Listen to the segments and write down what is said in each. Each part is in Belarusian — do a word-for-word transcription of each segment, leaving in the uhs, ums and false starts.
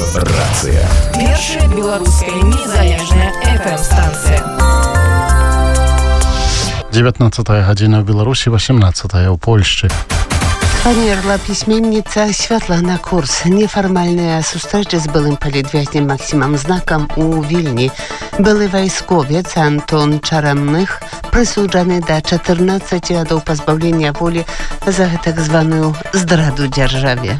Рацыя. Першая беларуская незалежная эф эм-станцыя. dziewiętnastą гадзіна ў Беларусі, восемнадцатая ў Польшчы. Памерла пісьменніца Святлана Курс. Нефармальная сустрэча з былым палітвязнем Максімам Знакам у Вільні. Былы вайсковец Антон Чарамных прысуджаны да чатырнаццаці гадоў пазбаўлення волі за так званую здраду дзяржаве.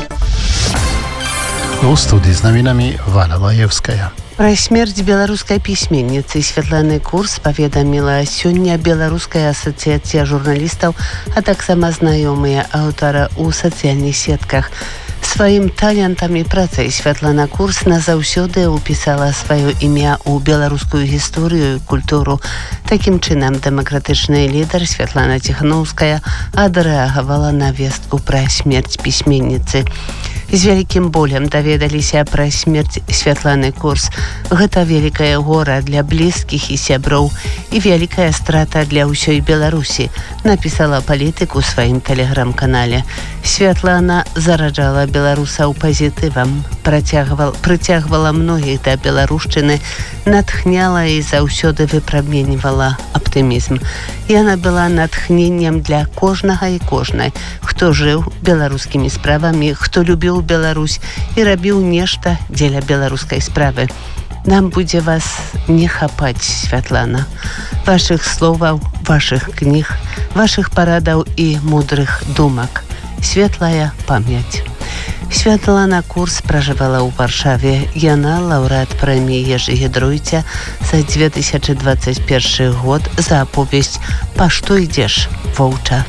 У студii z nowinami Wala Lajewskaja. Пра смерць беларускай пісьменніцы Святланы Курс паведаміла сёння Беларуская асацыяцыя журналістаў, а таксама знаёмыя аўтара ў сацыяльных сетках. Сваім талентам і працай Святлана Курс назаўсёды ўпісала сваё імя ў беларускую гісторыю і культуру. Такім чынам, дэмакратычны лідар Святлана Ціхановская адрэагавала на вестку пра смерць пісьменніцы. З вялікім болем даведаліся пра смерць Святланы Курс. Гэта вялікае гора для блізкіх і сяброў і вялікая страта для ўсёй Беларусі, напісала палітык у сваім тэлеграм-канале. Святлана зараджала беларусаў пазітывам, прыцягвала многіх да беларушчыны, натхняла і заўсёды выпраменьвала аптымізм. Яна была натхненнем для кожнага і кожнай, хто жыў беларускімі справамі, хто любіў Беларусь і рабіў нешта дзеля беларускай справы. Нам будзе вас не хапаць, Святлана. Вашых словаў, вашых кніг, вашых парадаў і мудрых думак. Светлая памяць. Святлана Курс пражывала ў Варшаве. Яна лаўрэат прэміі Ежы Гідройця за две тысячи двадцать первый год за аповесць «Па што ідзеш, воўча?».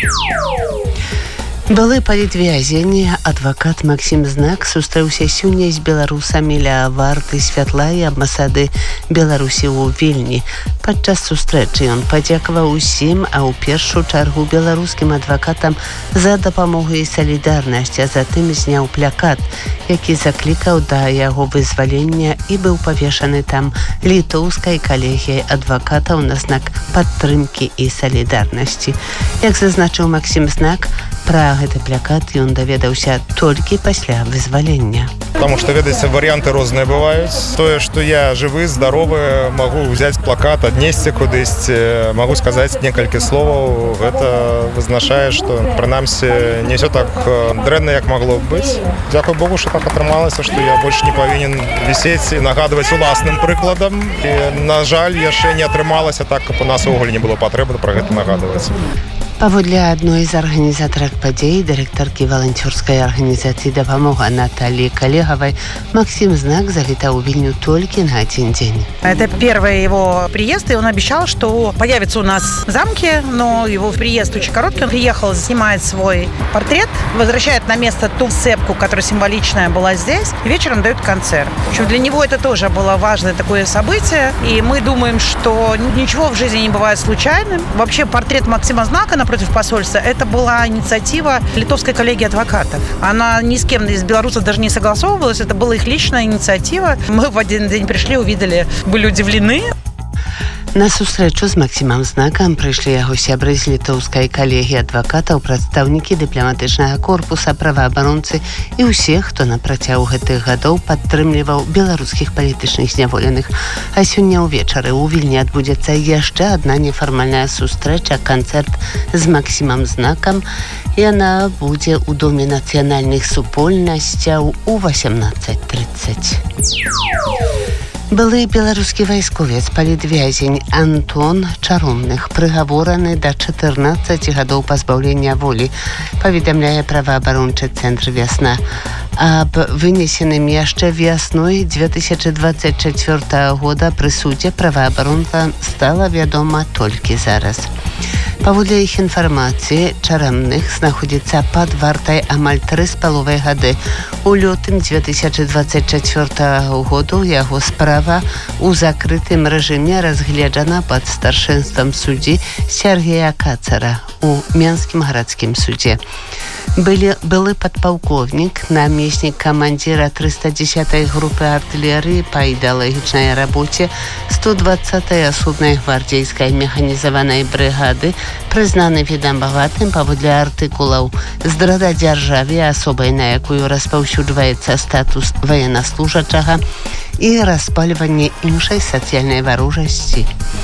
Былы палітвязень, адвакат Максім Знак сустрэўся сёння з беларусамі ля варты святла і амбасады Беларусі ў Вільні. Падчас сустрэчы ён падзякаваў усім, а ў першую чаргу беларускім адвакатам за дапамогу і салідарнасць, а затым зняў плакат, які заклікаў да яго вызвалення і быў павешаны там літоўскай калегіяй адвакатаў на знак падтрымкі і салідарнасці. Як зазначыў Максім Знак, пра гэты плакат ён даведаўся толькі пасля вызвалення. Потому что, ведаеце, варианты розныя бываюць. Тое, што я жывы, здаровы, магу ўзяць плакат, аднесці кудысьці, магу сказаць некалькі словаў. Гэта вызначае, што, прынамсі, не ўсё так дрэнна, як магло б быць. Дзякуй Богу, што так атрымалася, што я больш не павінен вісець і нагадваць уласным прыкладам. І, на жаль, яшчэ не атрымалася так, каб у нас увогуле не было патрэбы пра гэта нагадваць. Паводле адной з арганізатарак падзей, дырэктаркі валанцёрскай арганізацыі «Дапамога» Натальи Коллегавой, Максим Знак завітаў у Вильню только на один день. Это первый его приезд, и он обещал, что появится у нас в замке, но его приезд очень короткий. Он приехал, снимает свой портрет, возвращает на место ту цепку, которая символичная была здесь, и вечером дает концерт. В общем, для него это тоже было важное такое событие, и мы думаем, что ничего в жизни не бывает случайным. Вообще, портрет Максима Знака против посольства, это была инициатива литовской коллегии адвокатов. Она ни с кем из белорусов даже не согласовывалась, это была их личная инициатива. Мы в один день пришли, увидели, были удивлены. На сустрэчу з Максімам Знакам прыйшлі яго сябры з літоўскай калегіі адвакатаў, прадстаўнікі дыпламатычнага корпуса, праваабаронцы і ўсе, хто на працягу гэтых гадоў падтрымліваў беларускіх палітычных зняволеных. А сёння ўвечары ў Вільні адбудзецца яшчэ адна нефармальная сустрэча, канцэрт з Максімам Знакам. Яна будзе ў Доме нацыянальных супольнасцяў у восемнадцать тридцать. Былы беларускі вайсковец, палітвязень Антон Чаромных прыгавораны да чатырнаццаці гадоў пазбаўлення волі, паведамляе праваабарончы цэнтр «Вясна». Аб вынесеным яшчэ вясной две тысячи двадцать четвёртого года прысудзе праваабаронцам стала вядома толькі зараз. Паводле іх інфармацыі, Чарамных знаходзіцца пад вартай амаль тры з паловай гады. У лютым две тысячи двадцать четвёртого году яго справа у закрытым рэжыме разгледжана пад старшынствам суддзі Сергея Кацара у Менскім гарадскім судзе. Былі, былы падпалкоўнік, намеснік камандзіра трыста дзесятай групы артылерыі па ідэалагічнай рабоце сто двадцатай асобнай гвардзейскай механізаванай брыгады Прызнаны ведамаватым паводле артыкулаў здрада дзяржаве, асобай, на якую распаўсюджваецца статус военнослужачага, і распальванне іншай сацыяльнай варожасці.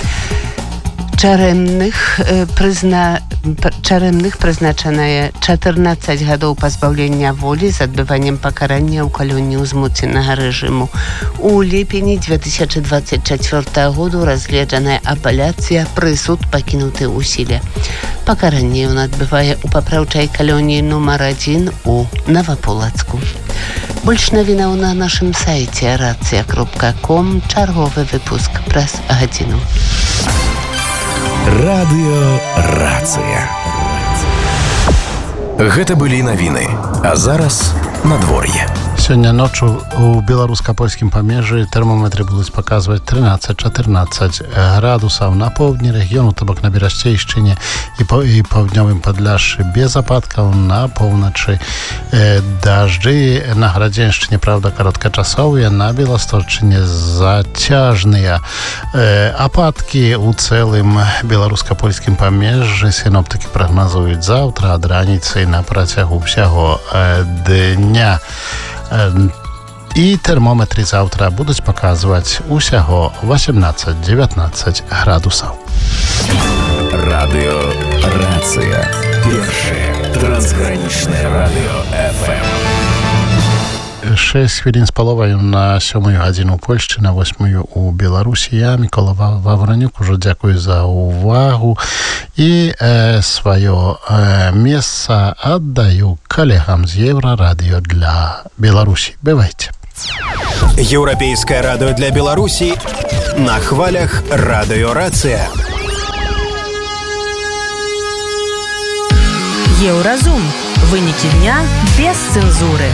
Чарэмных, прызна... Чарэмных прызначаная чатырнаццаць гадоў пазбаўлення волі з адбываннем пакарання ў калоніі ўзмуценага рэжыму. У ліпені две тысячи двадцать четвёртого году разгледжаная апеляцыя, прысуд пакінуты ў сіле. Пакаранне ён адбывае ў папраўчай калоніі нумар адзін у Наваполацку. Больш навінаў на нашым сайце рацыя кропка ком. Чарговы выпуск праз гадзіну. Радыё Рацыя. Гэта былі навіны, а зараз надвор'е. Сёння ноччу у беларуска-польскім памежжы тэрмометры будуць паказваць трынаццаць-чатырнаццаць градусаў. На поўдні рэгіёну, то бок на Берасцейшчыне і, па, і паўднёвым Падляшшы без ападкаў, на поўначы э, дажджы, на Градзеншчыне, правда, кароткачасовыя, на Беласточчыне зацяжныя э, ападкі. У цэлым беларуска-польскім памежжы сіноптыкі прагназуюць заўтра ад раніцы на працягу ўсяго э, дня. І тэрмометры заўтра будуць паказваць усяго восемнадцаць-дзевятнаццаць градусаў. Радыё Рацыя. Першае трансгранічнае радыё эф эм. шэсць хвілін з паловаю на сёмую гадзіну Польшчы, на восьмую у Беларусі. Я, Мікола Вавранюк, ужо дзякую за ўвагу і э, сваё э, месца аддаю калегам з Еўрарадыё для Беларусі. Бывайце. Еўрапейскае радыё для Беларусі на хвалях Радыё Рацыя. Еўразум. Вынікі дня без цэнзуры.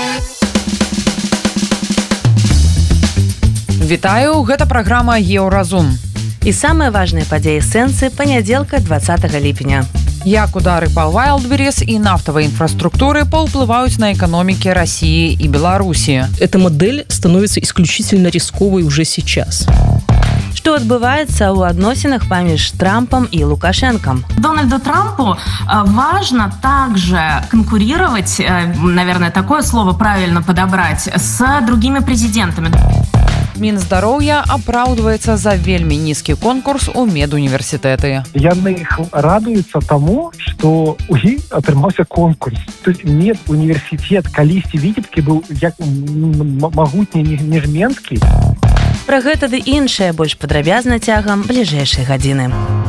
Вітаю, гэта праграма Еўразум. І самыя важныя падзеі сэнсы панядзелка двадцатого ліпеня. Як удары па Wildberries і нафтавай інфраструктуры паўплываюць на экономікі России и Беларуси. Эта модель становится исключительно рисковой уже сейчас. Что отбывается у адносінах паміж Трампом и Лукашенком? Дональду Трампу важно также конкурировать, наверное, такое слово правильно подобрать, с другими президентами. Мінздароўя апраўдваецца за вельмі нізкі конкурс у медуніверсітэты. Яны радуюцца таму, што у іх атрымаўся конкурс. То есть медуніверсітэт калісьці Віцебскі быў як магутні Нежменскі. Пра гэта ды іншае больш падрабязна цягам бліжэйшай гадзіны.